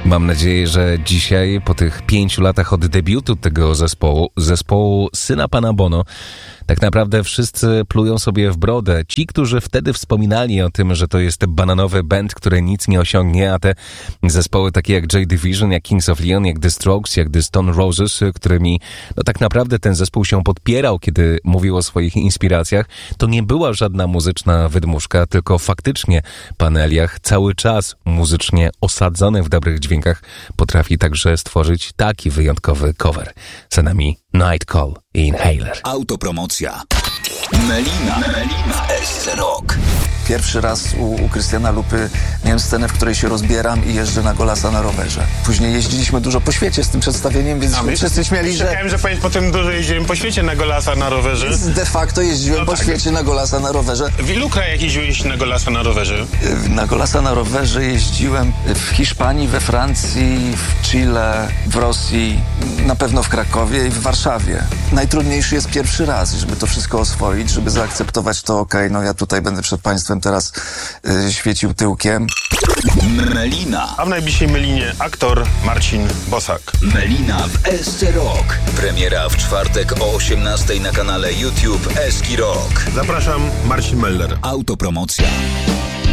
Mam nadzieję, że dzisiaj, po tych 5 latach od debiutu tego zespołu syna pana Bono, tak naprawdę wszyscy plują sobie w brodę. Ci, którzy wtedy wspominali o tym, że to jest bananowy band, który nic nie osiągnie, a te zespoły takie jak Joy Division, jak Kings of Leon, jak The Strokes, jak The Stone Roses, którymi tak naprawdę ten zespół się podpierał, kiedy mówił o swoich inspiracjach, to nie była żadna muzyczna wydmuszka, tylko faktycznie pan Eliach cały czas muzycznie osadzony w dobrych dźwiękach potrafi także stworzyć taki wyjątkowy cover. Za nami Night Call i Inhaler. Autopromocja. Melina w SC Rock. Pierwszy raz u Krystiana Lupy miałem scenę, w której się rozbieram i jeżdżę na Golasa na rowerze. Później jeździliśmy dużo po świecie z tym przedstawieniem, więc wszyscy śmiali, że... Czekałem, że powiedz, potem dużo jeździłem po świecie na Golasa na rowerze. De facto jeździłem po świecie na Golasa na rowerze. W ilu krajach jeździłeś na Golasa na rowerze? Na Golasa na rowerze jeździłem w Hiszpanii, we Francji, w Chile, w Rosji, na pewno w Krakowie i w Warszawie. Najtrudniejszy jest pierwszy raz, żeby to wszystko oswoić, żeby zaakceptować to, okej, no ja tutaj będę przed państwem teraz świecił tyłkiem. Melina. A w najbliższej Melinie aktor Marcin Bosak. Melina w SC Rock. Premiera w czwartek o 18:00 na kanale YouTube SC Rock. Zapraszam, Marcin Meller. Autopromocja.